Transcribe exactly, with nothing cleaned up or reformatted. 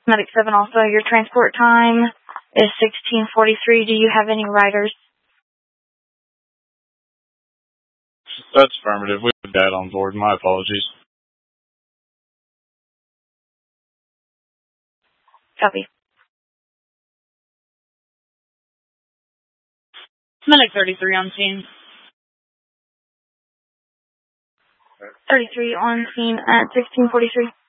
Medic seven also, your transport time is sixteen forty-three. Do you have any riders? That's affirmative. We have Dad on board. My apologies. Copy. Medic thirty-three on scene. thirty-three on scene at sixteen forty-three.